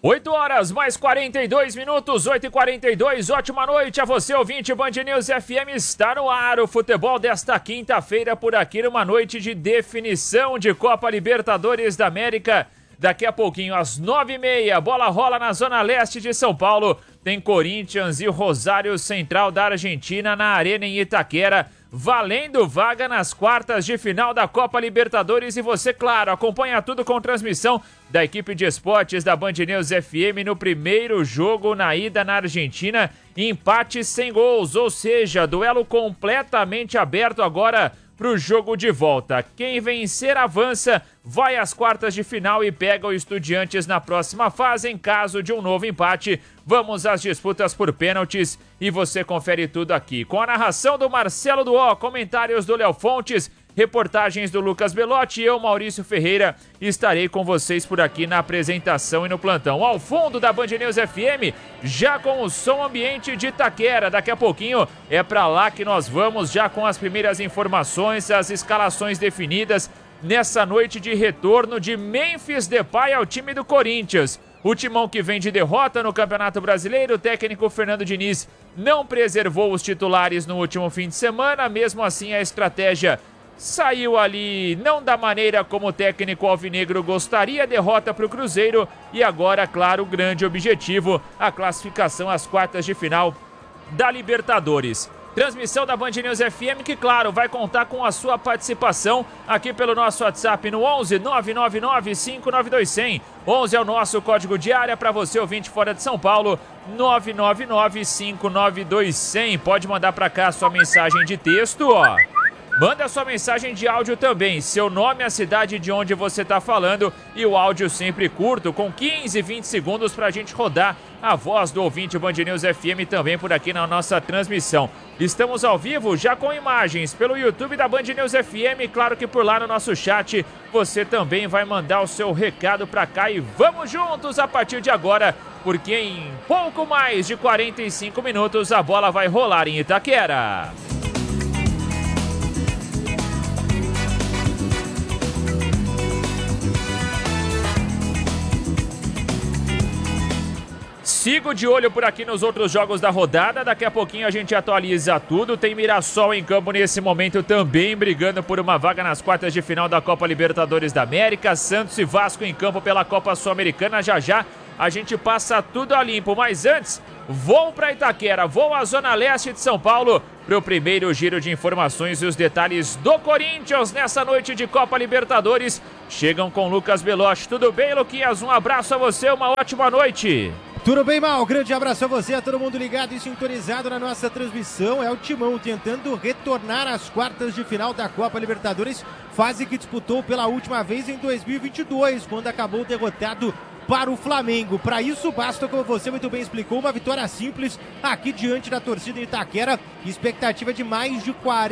8 horas, mais 42 minutos, 8h42, ótima noite a você, ouvinte. Band News FM está no ar. O futebol desta quinta-feira por aqui, numa noite de definição de Copa Libertadores da América. Daqui a pouquinho, às 9h30, bola rola na zona leste de São Paulo. Tem Corinthians e Rosário Central da Argentina na Arena em Itaquera, valendo vaga nas quartas de final da Copa Libertadores. E você, claro, acompanha tudo com transmissão da equipe de esportes da Band News FM no primeiro jogo na ida na Argentina. Empate sem gols, ou seja, duelo completamente aberto agora para o jogo de volta. Quem vencer avança, vai às quartas de final e pega o Estudiantes na próxima fase. Em caso de um novo empate, vamos às disputas por pênaltis e você confere tudo aqui. Com a narração do Marcelo Duó, comentários do Léo Fontes, reportagens do Lucas Belotti e eu, Maurício Ferreira, estarei com vocês por aqui na apresentação e no plantão. Ao fundo da Band News FM, já com o som ambiente de Itaquera. Daqui a pouquinho é pra lá que nós vamos, já com as primeiras informações, as escalações definidas nessa noite de retorno de Memphis Depay ao time do Corinthians. O timão que vem de derrota no Campeonato Brasileiro, o técnico Fernando Diniz não preservou os titulares no último fim de semana. Mesmo assim, a estratégia saiu ali não da maneira como o técnico alvinegro gostaria. Derrota para o Cruzeiro e agora, claro, o grande objetivo, a classificação às quartas de final da Libertadores. Transmissão da Band News FM que, claro, vai contar com a sua participação aqui pelo nosso WhatsApp no 11 999 59200. 11 é o nosso código de área para você, ouvinte fora de São Paulo, 999 59200. Pode mandar para cá a sua mensagem de texto, ó. Manda sua mensagem de áudio também, seu nome, a cidade de onde você está falando e o áudio sempre curto, com 15, 20 segundos para a gente rodar a voz do ouvinte Band News FM também por aqui na nossa transmissão. Estamos ao vivo já com imagens pelo YouTube da Band News FM, claro que por lá no nosso chat você também vai mandar o seu recado para cá e vamos juntos a partir de agora, porque em pouco mais de 45 minutos a bola vai rolar em Itaquera. Sigo de olho por aqui nos outros jogos da rodada, daqui a pouquinho a gente atualiza tudo. Tem Mirassol em campo nesse momento também, brigando por uma vaga nas quartas de final da Copa Libertadores da América. Santos e Vasco em campo pela Copa Sul-Americana. Já já a gente passa tudo a limpo, mas antes, vou para Itaquera, vou à zona leste de São Paulo para o primeiro giro de informações e os detalhes do Corinthians nessa noite de Copa Libertadores. Chegam com Lucas Belotti. Tudo bem, Luquinhas? Um abraço a você, uma ótima noite. Tudo bem, Mal? Grande abraço a você, a todo mundo ligado e sintonizado na nossa transmissão. É o Timão tentando retornar às quartas de final da Copa Libertadores, fase que disputou pela última vez em 2022, quando acabou derrotado para o Flamengo. Para isso, basta, como você muito bem explicou, uma vitória simples aqui diante da torcida em Itaquera. Expectativa de mais de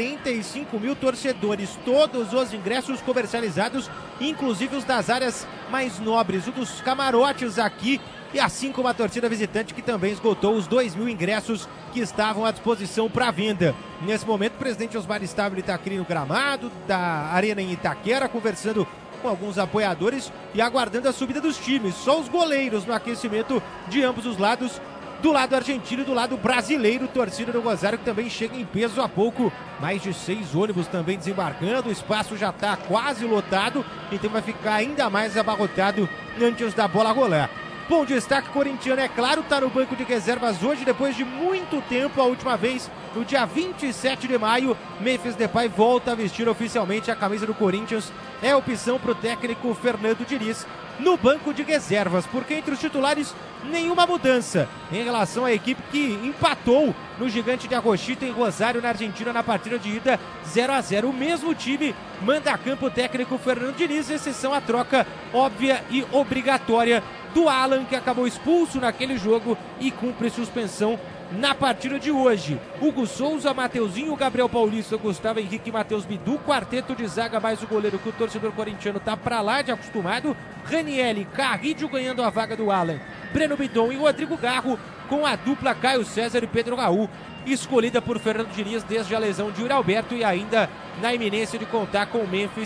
45 mil torcedores. Todos os ingressos comercializados, inclusive os das áreas mais nobres, o dos camarotes aqui. E assim como a torcida visitante, que também esgotou os 2.000 ingressos que estavam à disposição para venda. Nesse momento, o presidente Osmar Stabile está aqui no gramado da Arena em Itaquera, conversando com alguns apoiadores e aguardando a subida dos times. Só os goleiros no aquecimento de ambos os lados, do lado argentino e do lado brasileiro. Torcida do Rosário que também chega em peso há pouco. Mais de 6 ônibus também desembarcando. O espaço já está quase lotado, então vai ficar ainda mais abarrotado antes da bola rolar. Bom destaque corintiano, é claro, está no banco de reservas hoje, depois de muito tempo. A última vez, no dia 27 de maio, Memphis Depay volta a vestir oficialmente a camisa do Corinthians. É opção para o técnico Fernando Diniz no banco de reservas, porque entre os titulares, nenhuma mudança em relação à equipe que empatou no Gigante de Arrochita em Rosário, na Argentina, na partida de ida 0-0. O mesmo time manda a campo o técnico Fernando Diniz, exceção a troca óbvia e obrigatória do Alan, que acabou expulso naquele jogo e cumpre suspensão na partida de hoje. Hugo Souza, Mateuzinho, Gabriel Paulista, Gustavo Henrique e Matheus Bidu, quarteto de zaga, mais o goleiro que o torcedor corintiano tá pra lá de acostumado. Ranieri, Carrídio ganhando a vaga do Alan, Breno Bidon e Rodrigo Garro, com a dupla Caio César e Pedro Raul, escolhida por Fernando Diniz desde a lesão de Yuri Alberto e ainda na iminência de contar com o Memphis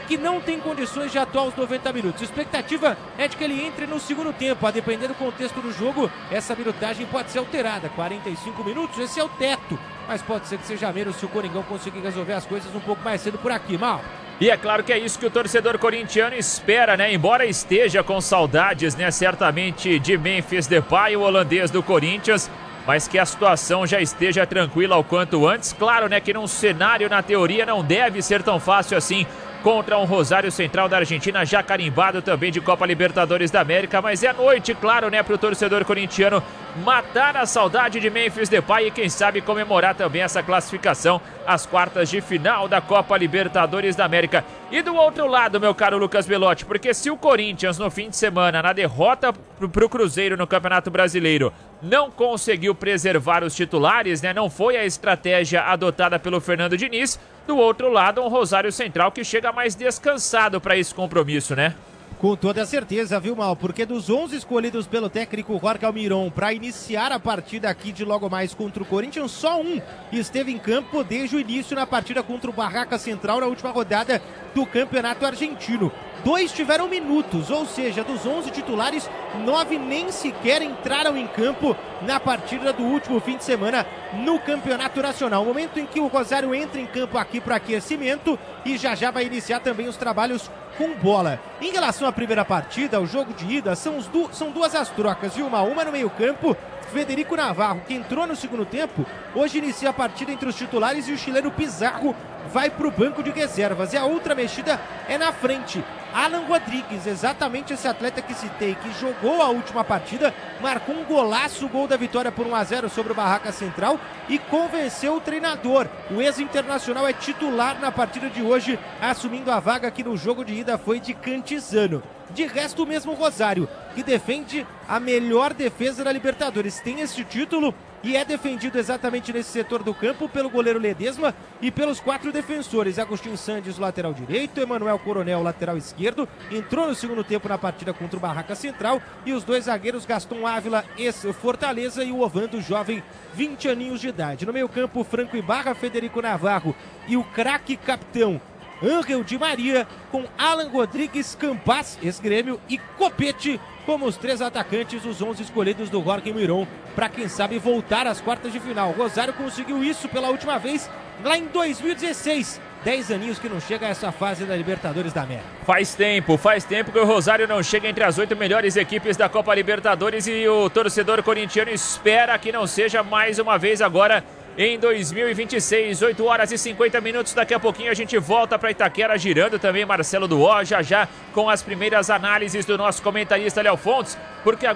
que não tem condições de atuar os 90 minutos. A expectativa é de que ele entre no segundo tempo. A depender do contexto do jogo, essa minutagem pode ser alterada. 45 minutos, esse é o teto. Mas pode ser que seja menos se o Coringão conseguir resolver as coisas um pouco mais cedo por aqui, Mal. E é claro que é isso que o torcedor corintiano espera, né? Embora esteja com saudades, né, certamente de Memphis Depay, o holandês do Corinthians, mas que a situação já esteja tranquila o quanto antes. Claro, né, que num cenário, na teoria, não deve ser tão fácil assim contra um Rosário Central da Argentina, já carimbado também de Copa Libertadores da América, mas é noite, claro, né, pro torcedor corintiano matar a saudade de Memphis Depay e quem sabe comemorar também essa classificação às quartas de final da Copa Libertadores da América. E do outro lado, meu caro Lucas Belotti, porque se o Corinthians no fim de semana, na derrota pro Cruzeiro no Campeonato Brasileiro, não conseguiu preservar os titulares, né, não foi a estratégia adotada pelo Fernando Diniz, do outro lado, um Rosário Central que chega mais descansado para esse compromisso, né? Com toda certeza, viu, Mal? Porque dos 11 escolhidos pelo técnico Jorge Almiron para iniciar a partida aqui de logo mais contra o Corinthians, só um esteve em campo desde o início na partida contra o Barraca Central na última rodada do Campeonato Argentino. 2 tiveram minutos, ou seja, dos 11 titulares, 9 nem sequer entraram em campo na partida do último fim de semana no Campeonato Nacional. O momento em que o Rosário entra em campo aqui para aquecimento e já vai iniciar também os trabalhos com bola. Em relação à primeira partida, o jogo de ida, são duas as trocas, viu? Uma no meio campo, Federico Navarro, que entrou no segundo tempo, hoje inicia a partida entre os titulares e o chileno Pizarro vai para o banco de reservas. E a outra mexida é na frente. Alan Rodrigues, exatamente esse atleta que citei, que jogou a última partida, marcou um golaço, gol da vitória por 1-0 sobre o Barraca Central e convenceu o treinador. O ex-internacional é titular na partida de hoje, assumindo a vaga que no jogo de ida foi de Cantizano. De resto, o mesmo Rosário, que defende a melhor defesa da Libertadores, tem esse título e é defendido exatamente nesse setor do campo pelo goleiro Ledesma e pelos 4 defensores. Agostinho Sandes, lateral direito, Emanuel Coronel, lateral esquerdo, entrou no segundo tempo na partida contra o Barraca Central, e os 2 zagueiros, Gaston Ávila, ex-Fortaleza, e o Ovando, jovem, 20 aninhos de idade. No meio campo, Franco Ibarra, Federico Navarro e o craque capitão Ángel Di Maria, com Alan Rodrigues, Campas, ex-Grêmio, e Copete como os 3 atacantes, os 11 escolhidos do Jorge Almiron, para quem sabe voltar às quartas de final. O Rosário conseguiu isso pela última vez lá em 2016. 10 aninhos que não chega a essa fase da Libertadores da América. Faz tempo que o Rosário não chega entre as 8 melhores equipes da Copa Libertadores, e o torcedor corintiano espera que não seja mais uma vez agora em 2026, 8 horas e 50 minutos. Daqui a pouquinho a gente volta para Itaquera, girando também Marcelo Duó, já com as primeiras análises do nosso comentarista Léo Fontes, porque agora